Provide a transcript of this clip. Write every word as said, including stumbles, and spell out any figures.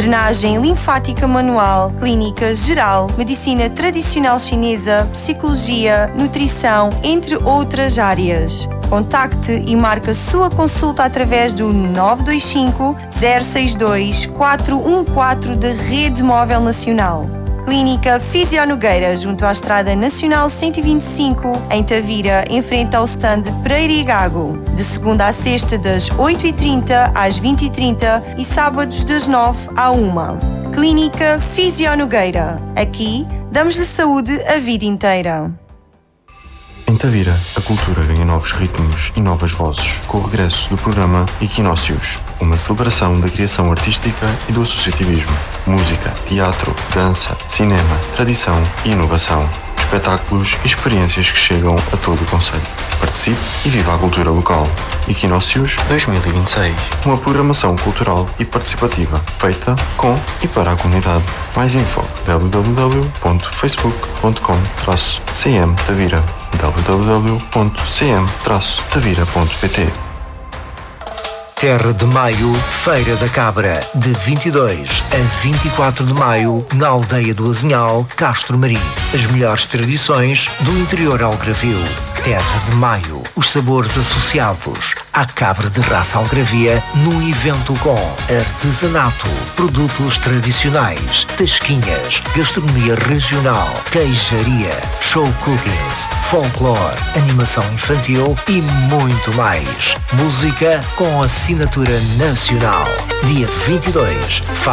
drenagem linfática manual, clínica geral, medicina tradicional chinesa, psicologia, nutrição, entre outras áreas. Contacte e marque a sua consulta através do nove dois cinco, zero seis dois, quatro um quatro da Rede Móvel Nacional. Clínica Fisio Nogueira, junto à Estrada Nacional cento e vinte e cinco, em Tavira, em frente ao stand Pereira e Gago. De segunda a sexta, das oito e trinta às vinte e trinta e sábados das nove à uma. Clínica Fisio Nogueira. Aqui, damos-lhe saúde a vida inteira. Em Tavira, a cultura ganha novos ritmos e novas vozes com o regresso do programa Equinócios, uma celebração da criação artística e do associativismo. Música, teatro, dança, cinema, tradição e inovação. Espetáculos e experiências que chegam a todo o concelho. Participe e viva a cultura local. Equinócios dois mil e vinte e seis. Uma programação cultural e participativa feita com e para a comunidade. Mais info w w w ponto facebook ponto com traço c m tavira w w w ponto c m traço tavira ponto p t. Terra de Maio, Feira da Cabra, de vinte e dois a vinte e quatro de maio, na aldeia do Azinhal, Castro Marim. As melhores tradições do interior algarvio. Terra de Maio, os sabores associados à cabra de raça algarvia, num evento com artesanato, produtos tradicionais, tasquinhas, gastronomia regional, queijaria, show cookies, folclore, animação infantil e muito mais. Música com assinatura nacional. Dia vinte e dois,